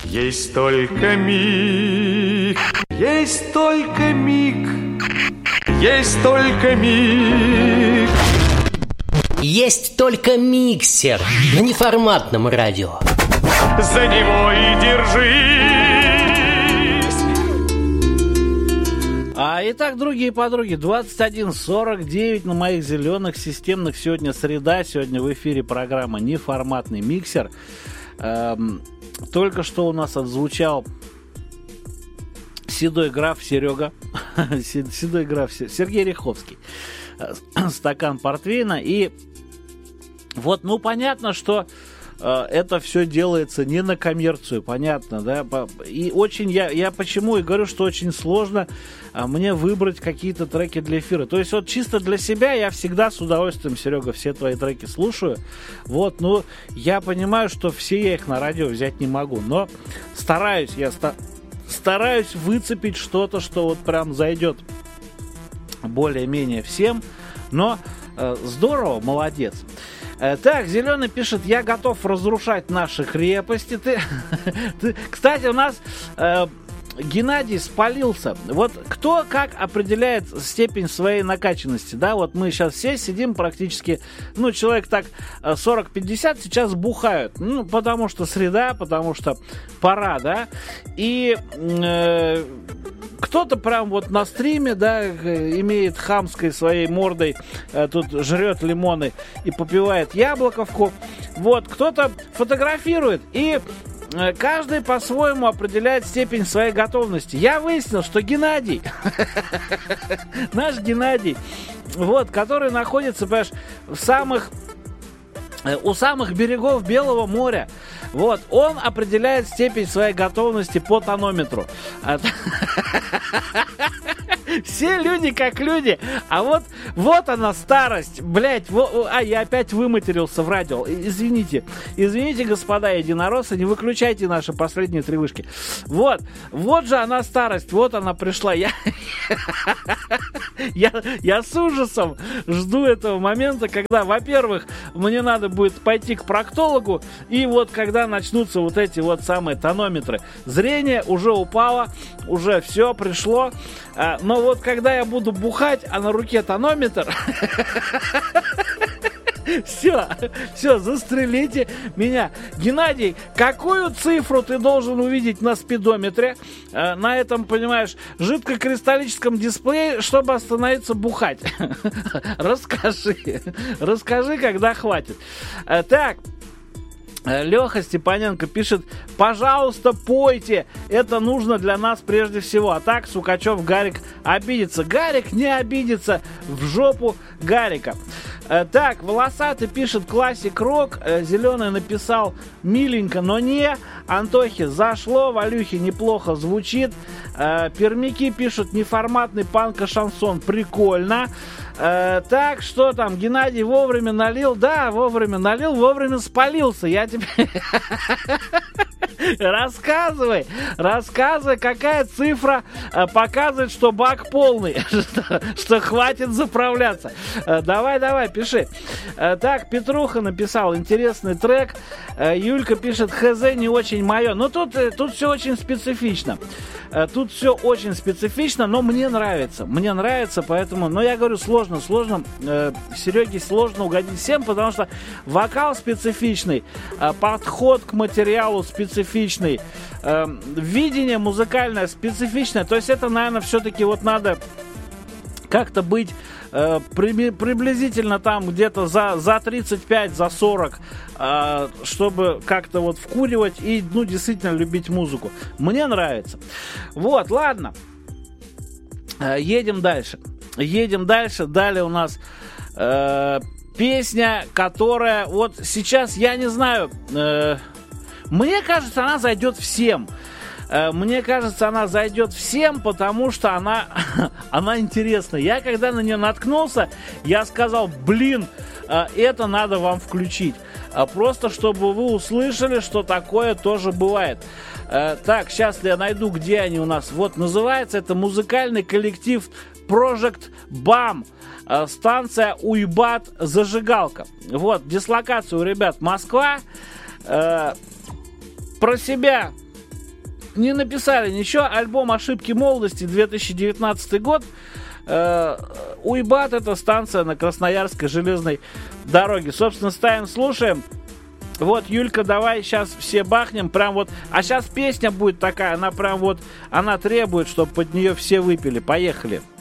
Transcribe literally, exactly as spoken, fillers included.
Есть только миг, есть только миг, есть только миг. Есть только миксер на неформатном радио. За него и держись. А, итак, другие подруги, двадцать один сорок девять на моих зеленых системных. Сегодня среда, сегодня в эфире программа «Неформатный миксер». Эм, только что у нас отзвучал седой граф Серега, седой граф Сергей Ряховский, стакан портвейна. И вот, ну, понятно, что э, это все делается не на коммерцию, понятно, да, и очень, я, я почему и говорю, что очень сложно э, мне выбрать какие-то треки для эфира, то есть вот чисто для себя я всегда с удовольствием, Серега, все твои треки слушаю, вот, ну, я понимаю, что все я их на радио взять не могу, но стараюсь, я ста- стараюсь выцепить что-то, что вот прям зайдет более-менее всем, но э, здорово, молодец. Так, Зеленый пишет: я готов разрушать наши крепости. Ты, ты... Кстати, у нас э, Геннадий спалился. Вот кто как определяет степень своей накачанности, да? Вот мы сейчас все сидим практически, ну, человек так сорок-пятьдесят сейчас бухают. Ну, потому что среда, потому что пора, да? И... Э, кто-то прям вот на стриме, да, имеет хамской своей мордой, э, тут жрет лимоны и попивает яблоковку. Вот, кто-то фотографирует, и э, каждый по-своему определяет степень своей готовности. Я выяснил, что Геннадий, наш Геннадий, вот, который находится, понимаешь, в самых, у самых берегов Белого моря, вот, он определяет степень своей готовности по тонометру. Все люди как люди. А вот, вот она старость. Блять, во, а я опять выматерился в радио. Извините. Извините, господа единороссы, не выключайте наши последние три вышки. Вот. Вот же она старость. Вот она пришла. Я, я, я с ужасом жду этого момента, когда, во-первых, мне надо будет пойти к проктологу, и вот когда начнутся вот эти вот самые тонометры. Зрение уже упало, уже все пришло. Но вот когда я буду бухать, а на руке тонометр, все, все, застрелите меня. Геннадий, какую цифру ты должен увидеть на спидометре, на этом, понимаешь, жидкокристаллическом дисплее, чтобы остановиться бухать? Расскажи, расскажи, когда хватит. Так. Леха Степаненко пишет: пожалуйста, пойте, это нужно для нас прежде всего. А так Сукачев Гарик обидится. Гарик не обидится, в жопу Гарика. Так, Волосатый пишет: классик рок. Зеленый написал: миленько, но не. Антохи зашло, Валюхи неплохо звучит. Пермяки пишут: неформатный панк-шансон, прикольно. Э, так, что там, Геннадий вовремя налил? Да, вовремя налил, вовремя спалился. Я тебе... Рассказывай, рассказывай, какая цифра э, показывает, что бак полный, что, что хватит заправляться. Э, давай, давай, пиши. Э, так, Петруха написал интересный трек. Э, Юлька пишет: хз, не очень мое. Ну, тут, тут все очень специфично. Э, тут все очень специфично, но мне нравится. Мне нравится, поэтому... Но я говорю, сложно, сложно. Э, Сереге сложно угодить всем, потому что вокал специфичный, э, подход к материалу специфичный, э, видение музыкальное специфичное. То есть это, наверное, все-таки вот надо как-то быть э, при, приблизительно там где-то за, за тридцать пять, за сорок, э, чтобы как-то вот вкуривать и, ну, действительно любить музыку. Мне нравится. Вот, ладно. Э, едем дальше. Едем дальше. Далее у нас э, песня, которая вот сейчас, я не знаю... Э, Мне кажется, она зайдет всем. Мне кажется, она зайдет всем, потому что она, она интересная. Я когда на нее наткнулся, я сказал: блин, это надо вам включить. Просто чтобы вы услышали, что такое тоже бывает. Так, сейчас я найду, где они у нас. Вот, называется это музыкальный коллектив Project бам. Станция Уйбат Зажигалка. Вот, дислокация у ребят Москва. Про себя не написали ничего. Альбом «Ошибки молодости», две тысячи девятнадцатый год. Уйбат — это станция на Красноярской железной дороге. Собственно, ставим, слушаем. Вот, Юлька, давай сейчас все бахнем. Прям вот. А сейчас песня будет такая, она прям вот, она требует, чтобы под нее все выпили. Поехали.